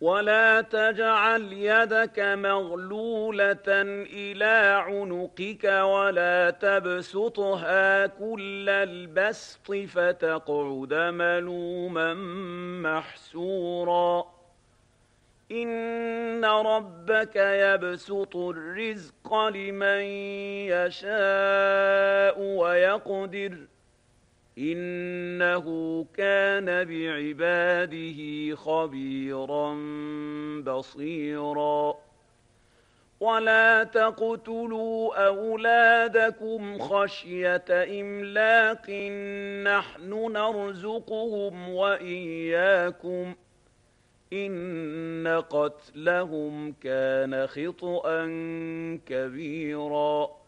ولا تجعل يدك مغلولة إلى عنقك ولا تبسطها كل البسط فتقعد ملوما محسورا إن ربك يبسط الرزق لمن يشاء ويقدر إنه كان بعباده خبيرا بصيرا ولا تقتلوا أولادكم خشية إملاق نحن نرزقهم وإياكم إن قتلهم كان خطأ كبيرا